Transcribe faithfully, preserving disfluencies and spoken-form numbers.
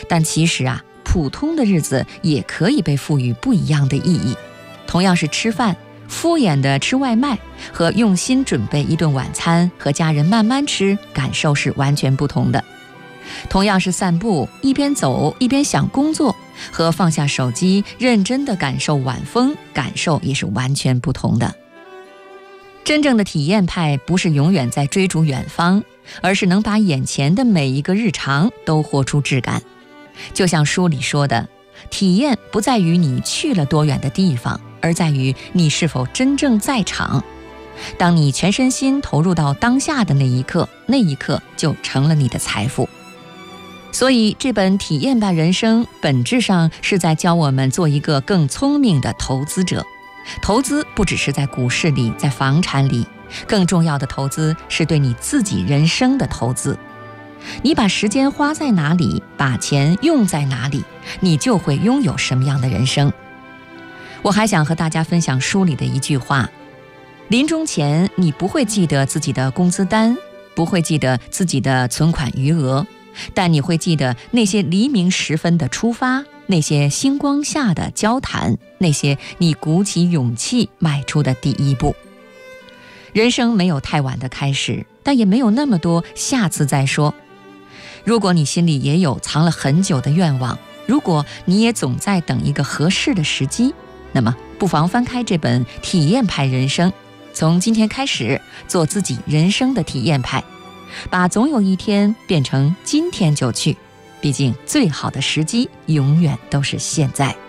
但其实啊，普通的日子也可以被赋予不一样的意义。同样是吃饭，敷衍的吃外卖和用心准备一顿晚餐，和家人慢慢吃，感受是完全不同的。同样是散步，一边走一边想工作，和放下手机认真地感受晚风，感受也是完全不同的。真正的体验派不是永远在追逐远方，而是能把眼前的每一个日常都活出质感。就像书里说的，体验不在于你去了多远的地方，而在于你是否真正在场。当你全身心投入到当下的那一刻，那一刻就成了你的财富。所以这本体验吧人生本质上是在教我们做一个更聪明的投资者。投资不只是在股市里，在房产里，更重要的投资是对你自己人生的投资。你把时间花在哪里，把钱用在哪里，你就会拥有什么样的人生。我还想和大家分享书里的一句话：临终前你不会记得自己的工资单，不会记得自己的存款余额，但你会记得那些黎明时分的出发，那些星光下的交谈，那些你鼓起勇气迈出的第一步。人生没有太晚的开始，但也没有那么多下次再说。如果你心里也有藏了很久的愿望，如果你也总在等一个合适的时机，那么不妨翻开这本体验派人生，从今天开始做自己人生的体验派，把总有一天变成今天就去。毕竟最好的时机永远都是现在。